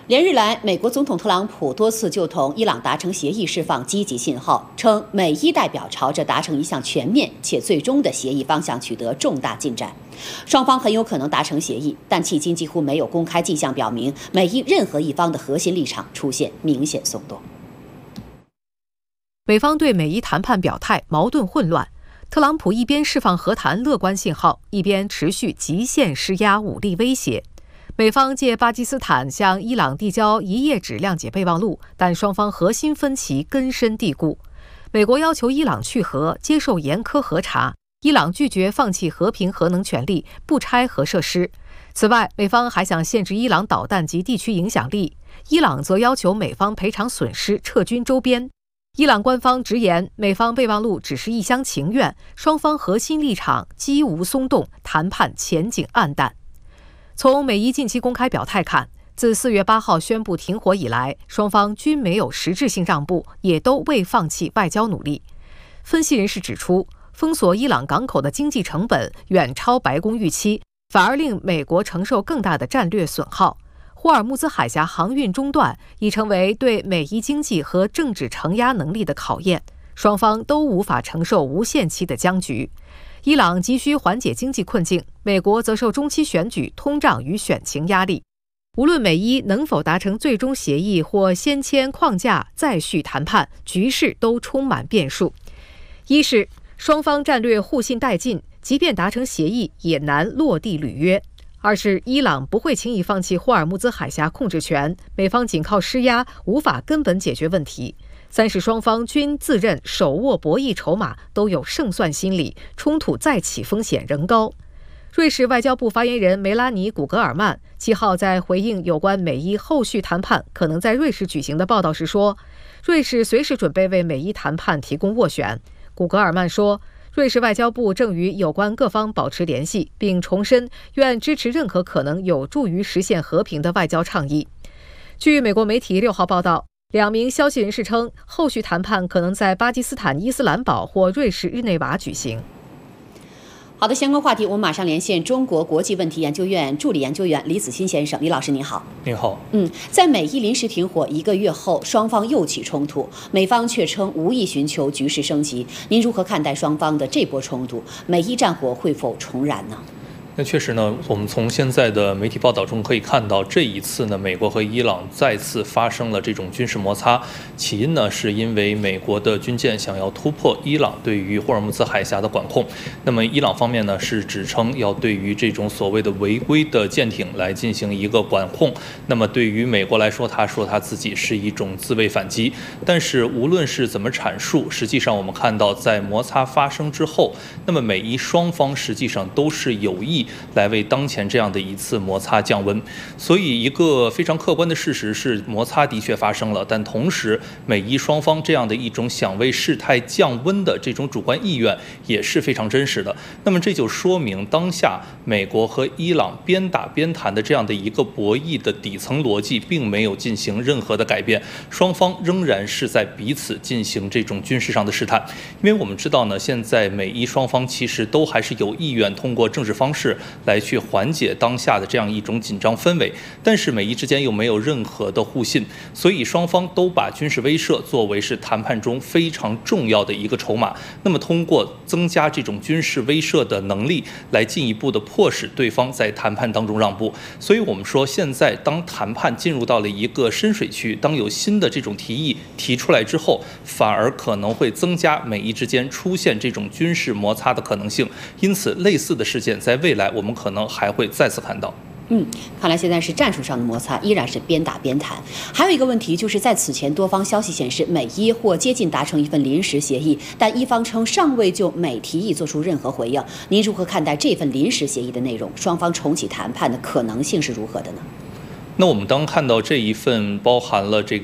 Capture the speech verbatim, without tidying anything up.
连日来，美国总统特朗普多次就同伊朗达成协议，释放积极信号，称美伊代表朝着达成一项全面且最终的协议方向取得重大进展。双方很有可能达成协议，但迄今几乎没有公开迹象表明美伊任何一方的核心立场出现明显松动。 美方对美伊谈判表态矛盾混乱，特朗普一边释放和谈乐观信号，一边持续极限施压武力威胁。美方借巴基斯坦向伊朗递交一页纸谅解备忘录，但双方核心分歧根深蒂固。美国要求伊朗去核，接受严苛核查；伊朗拒绝放弃和平核能权利，不拆核设施。此外，美方还想限制伊朗导弹及地区影响力，伊朗则要求美方赔偿损失、撤军周边。伊朗官方直言，美方备忘录只是一厢情愿，双方核心立场几无松动，谈判前景暗淡。从美伊近期公开表态看，自四月八号宣布停火以来，双方均没有实质性让步，也都未放弃外交努力。分析人士指出，封锁伊朗港口的经济成本远超白宫预期，反而令美国承受更大的战略损耗。霍尔木兹海峡航运中断已成为对美伊经济和政治承压能力的考验，双方都无法承受无限期的僵局。伊朗急需缓解经济困境，美国则受中期选举、通胀与选情压力。无论美伊能否达成最终协议或先签框架再续谈判，局势都充满变数。一是双方战略互信殆尽，即便达成协议也难落地履约；二是伊朗不会轻易放弃霍尔木兹海峡控制权，美方仅靠施压无法根本解决问题；三是双方均自认手握博弈筹码，都有胜算心理，冲突再起风险仍高。瑞士外交部发言人梅拉尼·古格尔曼七号在回应有关美伊后续谈判可能在瑞士举行的报道时说，瑞士随时准备为美伊谈判提供斡旋。古格尔曼说，瑞士外交部正与有关各方保持联系，并重申愿支持任何可能有助于实现和平的外交倡议。据美国媒体六号报道，两名消息人士称，后续谈判可能在巴基斯坦伊斯兰堡或瑞士日内瓦举行。 好的，相关话题我们马上连线中国国际问题研究院助理研究员李子欣先生。李老师您好。 您好。 嗯，在美伊临时停火一个月后，双方又起冲突，美方却称无意寻求局势升级。您如何看待双方的这波冲突？美伊战火会否重燃呢？ 那确实呢，我们从现在的媒体报道中可以看到，这一次呢，美国和伊朗再次发生了这种军事摩擦。起因呢，是因为美国的军舰想要突破伊朗对于霍尔木兹海峡的管控。那么伊朗方面呢，是指称要对于这种所谓的违规的舰艇来进行一个管控。那么对于美国来说，他说他自己是一种自卫反击。但是无论是怎么阐述，实际上我们看到，在摩擦发生之后，那么美伊双方实际上都是有意来为当前这样的一次摩擦降温。所以一个非常客观的事实是，摩擦的确发生了，但同时美伊双方这样的一种想为事态降温的这种主观意愿也是非常真实的。那么这就说明，当下美国和伊朗边打边谈的这样的一个博弈的底层逻辑并没有进行任何的改变，双方仍然是在彼此进行这种军事上的试探。因为我们知道呢，现在美伊双方其实都还是有意愿通过政治方式来去缓解当下的这样一种紧张氛围，但是美伊之间又没有任何的互信，所以双方都把军事威慑作为是谈判中非常重要的一个筹码。那么通过增加这种军事威慑的能力，来进一步的迫使对方在谈判当中让步。所以我们说，现在当谈判进入到了一个深水区，当有新的这种提议提出来之后，反而可能会增加美伊之间出现这种军事摩擦的可能性。因此类似的事件在未来我们可能还会再次看到。 嗯，看来现在是战术上的摩擦，依然是边打边谈。还有一个问题，就是在此前多方消息显示，美伊或接近达成一份临时协议，但伊方称尚未就美提议做出任何回应。您如何看待这份临时协议的内容？双方重启谈判的可能性是如何的呢？ 那我们当看到这一份包含了这个